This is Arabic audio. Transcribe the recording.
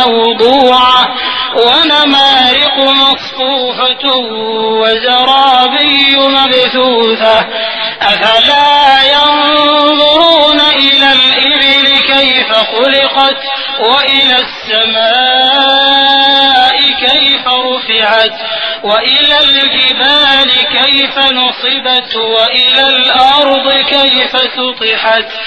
موضوعة ونمارق مصفوفة وزرابي مبثوثة أفلا ينظرون إلى الإبل كيف خلقت وإلى السماء كيف رفعت وإلى الجبال كيف نصبت وإلى الأرض كيف سطحت